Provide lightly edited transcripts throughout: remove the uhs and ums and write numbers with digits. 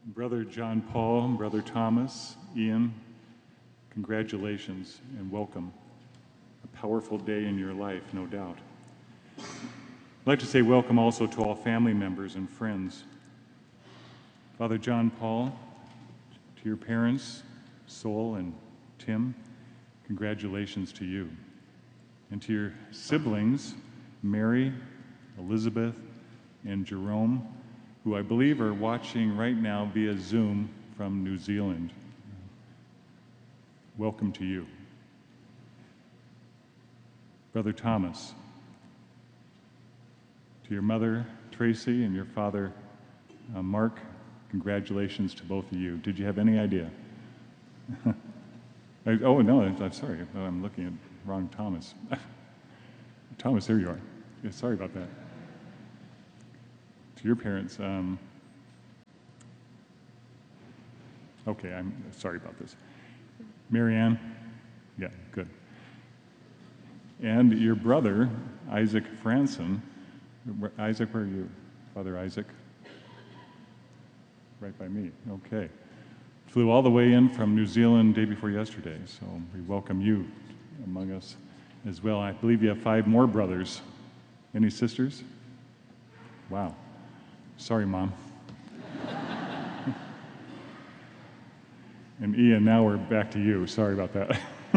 Brother John Paul, Brother Thomas, Ian, congratulations and welcome. A powerful day in your life, no doubt. I'd like to say welcome also to all family members and friends. Father John Paul, to your parents, Sol and Tim, congratulations to you. And to your siblings, Mary, Elizabeth, and Jerome, who I believe are watching right now via Zoom from New Zealand. Welcome to you. Brother Thomas, to your mother, Tracy, and your father, Mark, congratulations to both of you. Did you have any idea? Oh, no, I'm sorry. I'm looking at wrong Thomas. Thomas, there you are. Yeah, sorry about that. To your parents, okay, I'm sorry about this. Marianne, yeah, good. And your brother, Isaac Franson. Isaac, where are you? Father Isaac? Right by me, okay. Flew all the way in from New Zealand day before yesterday, so we welcome you among us as well. I believe you have 5 more brothers. Any sisters? Wow. Sorry, Mom. And Ian, now we're back to you. Sorry about that.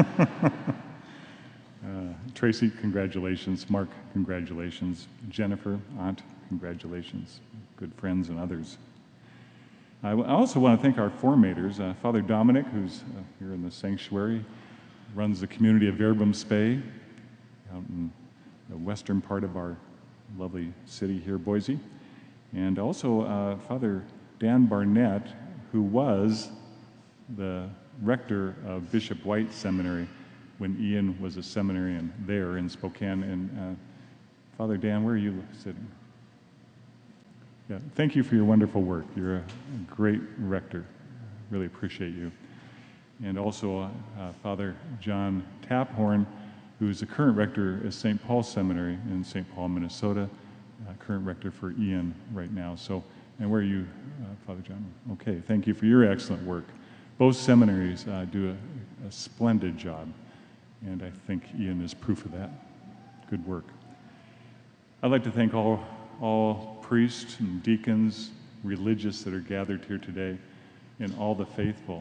Tracy, congratulations. Mark, congratulations. Jennifer, aunt, congratulations. Good friends and others. I also want to thank our formators. Father Dominic, who's here in the sanctuary, runs the community of Verbum Spei out in the western part of our lovely city here, Boise. And also Father Dan Barnett, who was the rector of Bishop White Seminary when Ian was a seminarian there in Spokane. And Father Dan, where are you sitting? Yeah, thank you for your wonderful work. You're a great rector. Really appreciate you. And also Father John Taphorn, who's the current rector at St. Paul Seminary in St. Paul, Minnesota, current rector for Ian right now. So, and where are you, Father John? Okay, thank you for your excellent work. Both seminaries do a splendid job, and I think Ian is proof of that. Good work. I'd like to thank all priests and deacons, religious that are gathered here today, and all the faithful.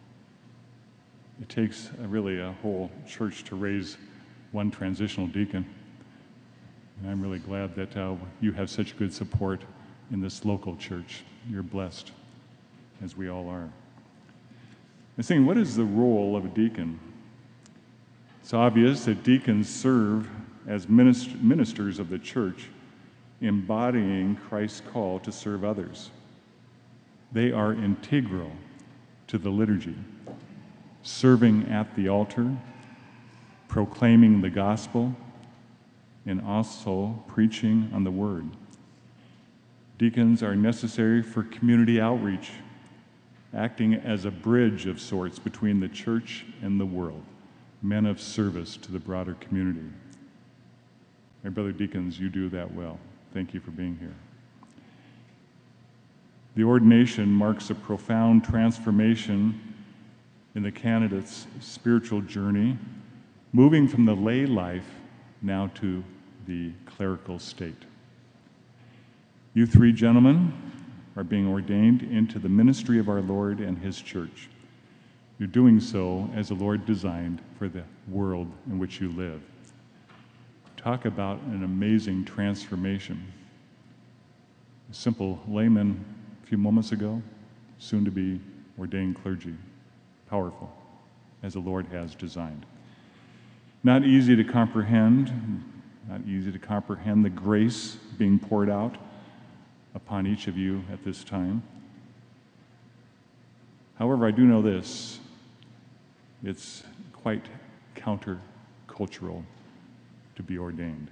It takes really a whole church to raise one transitional deacon. And I'm really glad that you have such good support in this local church. You're blessed, as we all are. And saying, what is the role of a deacon? It's obvious that deacons serve as ministers of the church, embodying Christ's call to serve others. They are integral to the liturgy, serving at the altar, proclaiming the gospel, and also preaching on the word. Deacons are necessary for community outreach, acting as a bridge of sorts between the church and the world, men of service to the broader community. My brother deacons, you do that well. Thank you for being here. The ordination marks a profound transformation in the candidate's spiritual journey, moving from the lay life now to the clerical state. You 3 gentlemen are being ordained into the ministry of our Lord and His church. You're doing so as the Lord designed for the world in which you live. Talk about an amazing transformation. A simple layman a few moments ago, soon to be ordained clergy. Powerful, as the Lord has designed. Not easy to comprehend the grace being poured out upon each of you at this time. However, I do know this, it's quite countercultural to be ordained.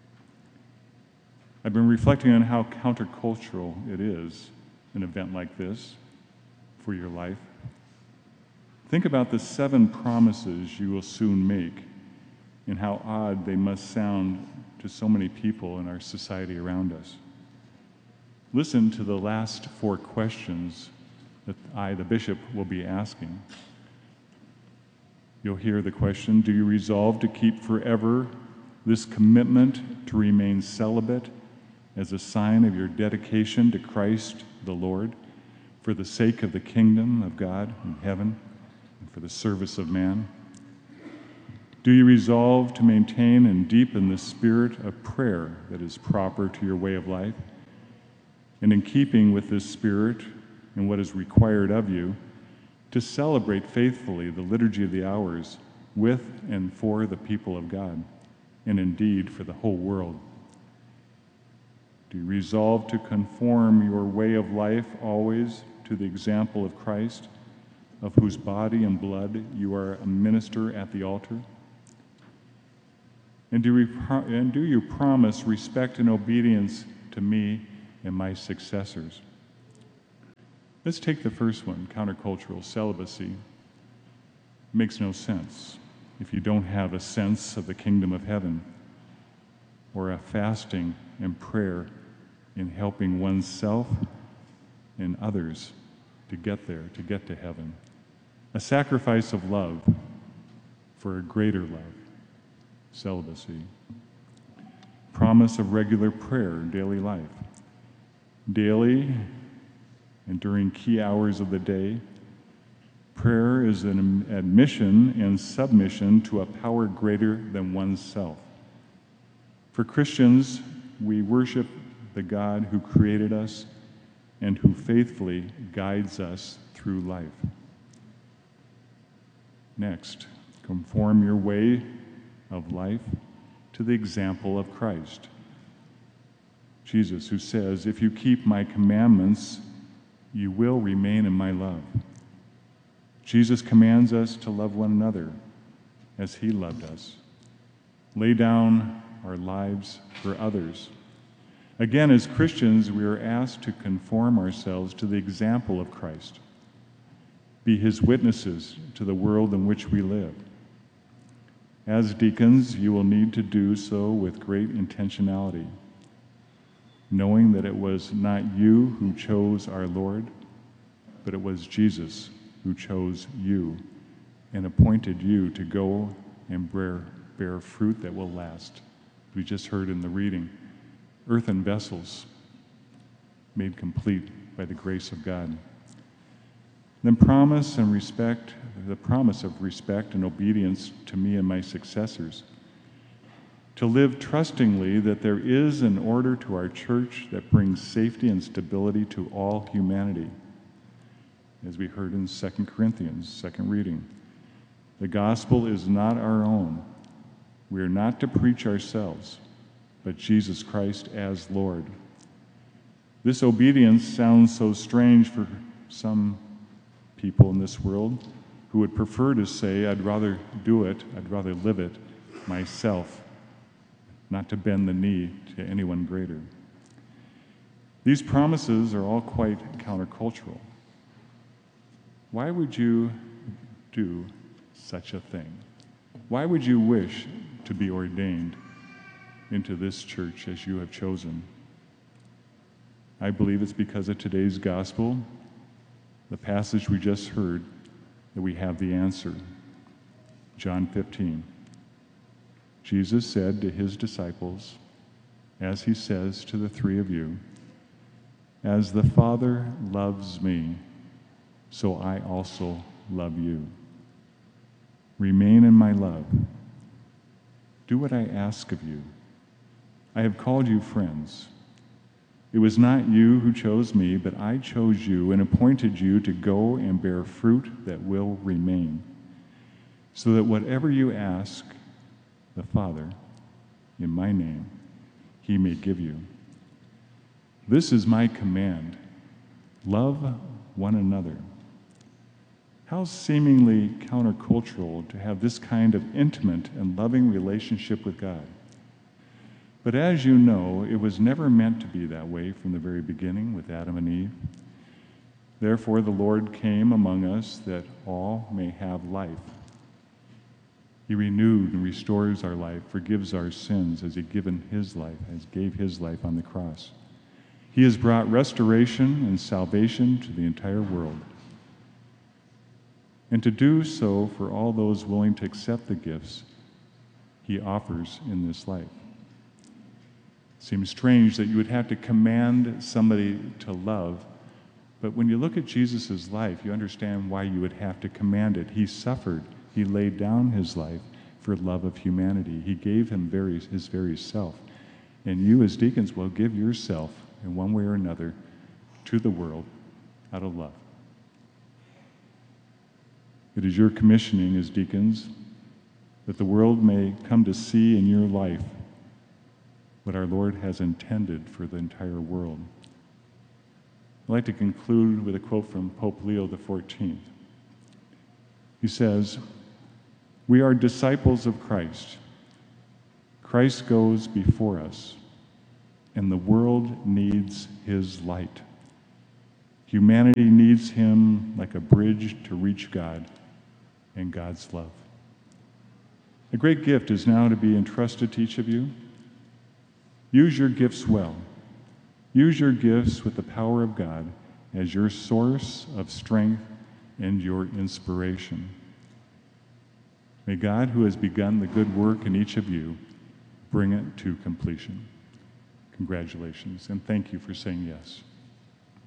I've been reflecting on how countercultural it is, an event like this, for your life. Think about the 7 promises you will soon make and how odd they must sound to so many people in our society around us. Listen to the last 4 questions that I, the bishop, will be asking. You'll hear the question, do you resolve to keep forever this commitment to remain celibate as a sign of your dedication to Christ the Lord for the sake of the kingdom of God in heaven and for the service of man? Do you resolve to maintain and deepen the spirit of prayer that is proper to your way of life? And in keeping with this spirit and what is required of you, to celebrate faithfully the Liturgy of the Hours with and for the people of God, and indeed for the whole world? Do you resolve to conform your way of life always to the example of Christ, of whose body and blood you are a minister at the altar? And do you promise respect and obedience to me and my successors? Let's take the first one, countercultural celibacy. It makes no sense if you don't have a sense of the kingdom of heaven or a fasting and prayer in helping oneself and others to get there, to get to heaven. A sacrifice of love for a greater love, celibacy. Promise of regular prayer in daily life. Daily and during key hours of the day, prayer is an admission and submission to a power greater than oneself. For Christians, we worship the God who created us and who faithfully guides us through life. Next, conform your way of life to the example of Christ. Jesus, who says, if you keep my commandments, you will remain in my love. Jesus commands us to love one another as he loved us. Lay down our lives for others. Again, as Christians, we are asked to conform ourselves to the example of Christ. Be his witnesses to the world in which we live. As deacons, you will need to do so with great intentionality, knowing that it was not you who chose our Lord, but it was Jesus who chose you and appointed you to go and bear fruit that will last. We just heard in the reading, earthen vessels made complete by the grace of God. Then the promise of respect and obedience to me and my successors. To live trustingly that there is an order to our church that brings safety and stability to all humanity. As we heard in 2 Corinthians, second reading, the gospel is not our own. We are not to preach ourselves, but Jesus Christ as Lord. This obedience sounds so strange for some people in this world who would prefer to say, I'd rather do it, I'd rather live it myself, not to bend the knee to anyone greater. These promises are all quite countercultural. Why would you do such a thing? Why would you wish to be ordained into this church as you have chosen? I believe it's because of today's gospel, the passage we just heard, that we have the answer. John 15. Jesus said to his disciples, as he says to the three of you, as the Father loves me, so I also love you. Remain in my love. Do what I ask of you. I have called you friends. It was not you who chose me, but I chose you and appointed you to go and bear fruit that will remain, so that whatever you ask the Father in my name, he may give you. This is my command. Love one another. How seemingly countercultural to have this kind of intimate and loving relationship with God. But as you know, it was never meant to be that way from the very beginning with Adam and Eve. Therefore, the Lord came among us that all may have life. He renewed and restores our life, forgives our sins as he gave his life on the cross. He has brought restoration and salvation to the entire world. and to do so for all those willing to accept the gifts he offers in this life. It seems strange that you would have to command somebody to love, but when you look at Jesus' life, you understand why you would have to command it. He suffered. He laid down his life for love of humanity. He gave him his very self. And you as deacons will give yourself in one way or another to the world out of love. It is your commissioning as deacons that the world may come to see in your life what our Lord has intended for the entire world. I'd like to conclude with a quote from Pope Leo XIV. He says, "We are disciples of Christ. Christ goes before us, and the world needs his light. Humanity needs him like a bridge to reach God and God's love." A great gift is now to be entrusted to each of you. Use your gifts well. Use your gifts with the power of God as your source of strength and your inspiration. May God, who has begun the good work in each of you, bring it to completion. Congratulations, and thank you for saying yes.